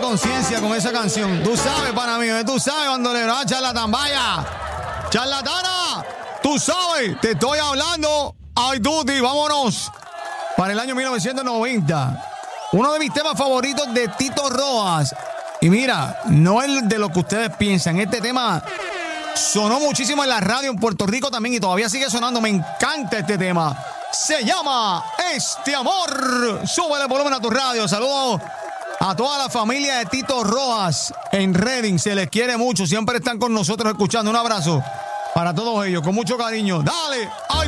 conciencia con esa canción. Tú sabes, pana mío, tú sabes, bandolero. Ah, charlatán, vaya. Charlatana, tú sabes, te estoy hablando. Ay, Duty, vámonos. Para el año 1990. Uno de mis temas favoritos de Tito Rojas. Y mira, no es de lo que ustedes piensan. Este tema sonó muchísimo en la radio en Puerto Rico también y todavía sigue sonando. Me encanta este tema. Se llama Este Amor. Súbele el volumen a tu radio. Saludos a toda la familia de Tito Rojas en Reading. Se les quiere mucho. Siempre están con nosotros escuchando. Un abrazo para todos ellos. Con mucho cariño. Dale. Ay,